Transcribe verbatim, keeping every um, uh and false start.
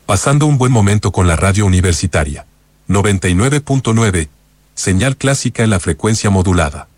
Pasando un buen momento con la radio universitaria. noventa y nueve punto nueve, señal clásica en la frecuencia modulada.